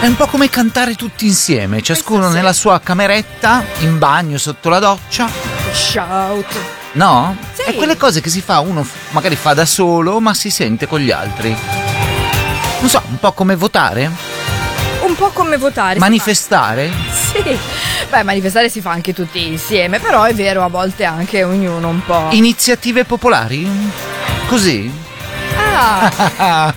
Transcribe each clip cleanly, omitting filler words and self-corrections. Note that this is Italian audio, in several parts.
È un po' come cantare tutti insieme, ciascuno nella sua cameretta, in bagno, sotto la doccia. Shout. No? Sì. È quelle cose che si fa, uno magari fa da solo, ma si sente con gli altri. Non so, un po' come votare? Un po' come votare. Manifestare? Sì. Beh, manifestare si fa anche tutti insieme, però è vero, a volte anche ognuno un po'. Iniziative popolari? Così? Ah!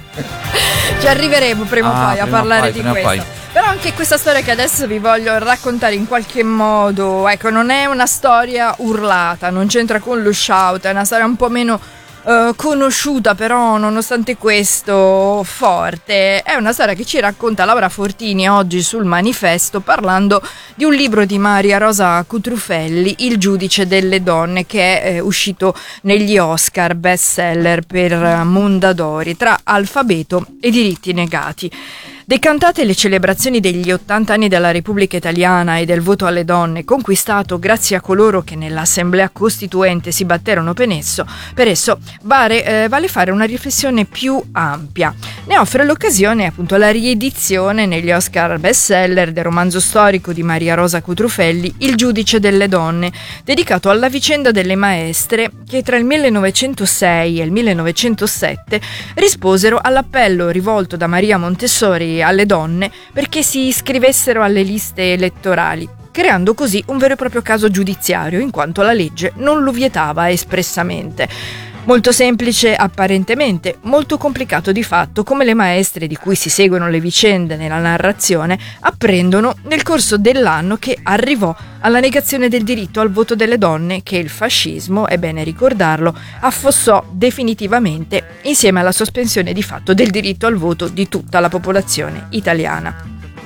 Ci arriveremo prima o poi a parlare di questo. Poi. Però anche questa storia che adesso vi voglio raccontare in qualche modo, ecco, non è una storia urlata, non c'entra con lo shout, è una storia un po' meno conosciuta, però nonostante questo forte. È una storia che ci racconta Laura Fortini oggi sul Manifesto, parlando di un libro di Maria Rosa Cutrufelli, Il giudice delle donne, che è uscito negli Oscar bestseller per Mondadori, tra alfabeto e diritti negati. Decantate le celebrazioni degli 80 anni della Repubblica Italiana e del voto alle donne, conquistato grazie a coloro che nell'Assemblea Costituente si batterono per esso, vale fare una riflessione più ampia. Ne offre l'occasione appunto la riedizione negli Oscar bestseller del romanzo storico di Maria Rosa Cutrufelli, Il giudice delle donne, dedicato alla vicenda delle maestre che tra il 1906 e il 1907 risposero all'appello rivolto da Maria Montessori alle donne perché si iscrivessero alle liste elettorali, creando così un vero e proprio caso giudiziario, in quanto la legge non lo vietava espressamente. Molto semplice apparentemente, molto complicato di fatto, come le maestre di cui si seguono le vicende nella narrazione apprendono nel corso dell'anno che arrivò alla negazione del diritto al voto delle donne che il fascismo, è bene ricordarlo, affossò definitivamente insieme alla sospensione di fatto del diritto al voto di tutta la popolazione italiana.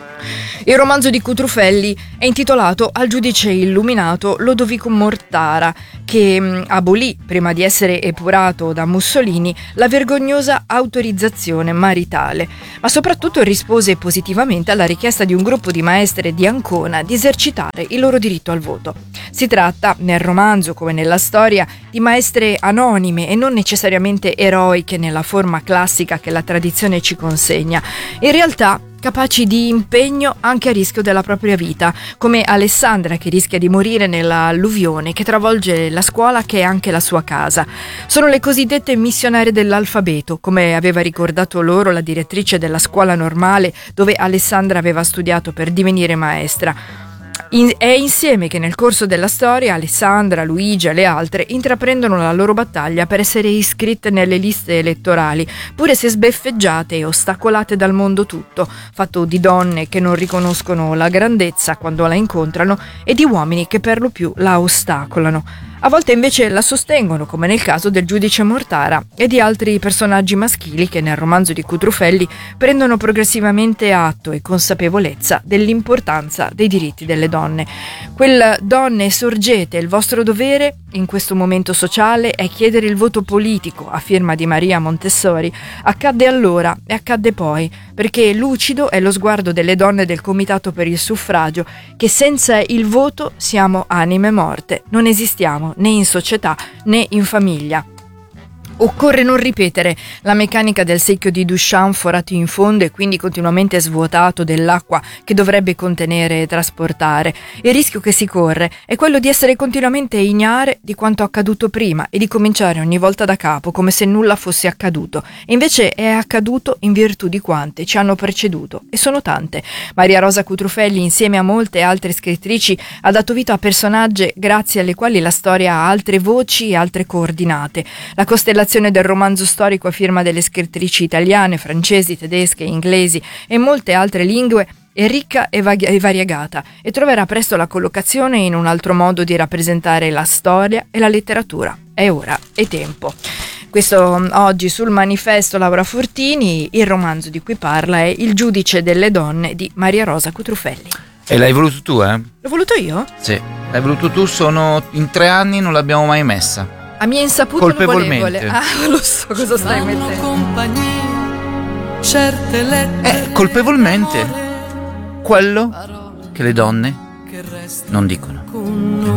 Il romanzo di Cutrufelli è intitolato Al giudice illuminato Lodovico Mortara, che abolì, prima di essere epurato da Mussolini, la vergognosa autorizzazione maritale, ma soprattutto rispose positivamente alla richiesta di un gruppo di maestre di Ancona di esercitare il loro diritto al voto. Si tratta, nel romanzo come nella storia, di maestre anonime e non necessariamente eroiche nella forma classica che la tradizione ci consegna. In realtà, capaci di impegno anche a rischio della propria vita, come Alessandra che rischia di morire nell'alluvione che travolge la scuola che è anche la sua casa. Sono le cosiddette missionarie dell'alfabeto, come aveva ricordato loro la direttrice della scuola normale dove Alessandra aveva studiato per divenire maestra. È insieme che nel corso della storia Alessandra, Luigi e le altre intraprendono la loro battaglia per essere iscritte nelle liste elettorali, pure se sbeffeggiate e ostacolate dal mondo tutto, fatto di donne che non riconoscono la grandezza quando la incontrano e di uomini che per lo più la ostacolano. A volte invece la sostengono, come nel caso del giudice Mortara e di altri personaggi maschili che nel romanzo di Cutrufelli prendono progressivamente atto e consapevolezza dell'importanza dei diritti delle donne. Quel donne sorgete, il vostro dovere in questo momento sociale è chiedere il voto politico, a firma di Maria Montessori, accadde allora e accadde poi, perché lucido è lo sguardo delle donne del Comitato per il Suffragio, che senza il voto siamo anime morte, non esistiamo né in società né in famiglia. Occorre non ripetere la meccanica del secchio di Duchamp forato in fondo e quindi continuamente svuotato dell'acqua che dovrebbe contenere e trasportare. Il rischio che si corre è quello di essere continuamente ignare di quanto accaduto prima e di cominciare ogni volta da capo come se nulla fosse accaduto. E invece è accaduto in virtù di quante ci hanno preceduto, e sono tante. Maria Rosa Cutrufelli, insieme a molte altre scrittrici, ha dato vita a personaggi grazie alle quali la storia ha altre voci e altre coordinate. La costellazione del romanzo storico a firma delle scrittrici italiane, francesi, tedesche, inglesi e molte altre lingue è ricca e variegata e troverà presto la collocazione in un altro modo di rappresentare la storia e la letteratura. È ora, è tempo. Questo oggi sul Manifesto Laura Fortini, il romanzo di cui parla è Il giudice delle donne di Maria Rosa Cutrufelli. E l'hai voluto tu, eh? L'ho voluto io? Sì, l'hai voluto tu, in 3 anni non l'abbiamo mai messa. A mia insaputa colpevolmente. Lo so cosa stai mettendo. Compagnia, certe lettere Colpevolmente. Quello che le donne non dicono.